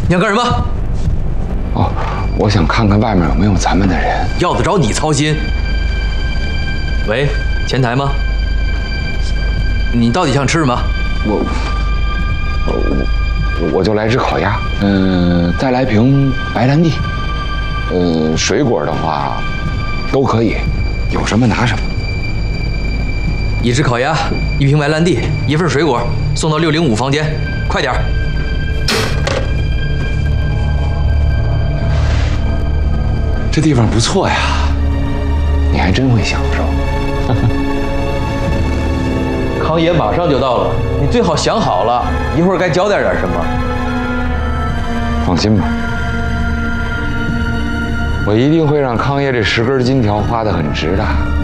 你想干什么？ 哦，我想看看外面有没有咱们的人。 要得着你操心？喂，前台吗？你到底想吃什么？ 我就来只烤鸭，再来瓶白兰地，水果的话都可以，有什么拿什么。 一只烤鸭，1瓶白兰地，1份水果，送到605房间，快点儿！ 这地方不错呀，你还真会享受。 康爷马上就到了，你最好想好了，一会儿该交代点什么。 放心吧，我一定会让康爷这10根金条花得很值的。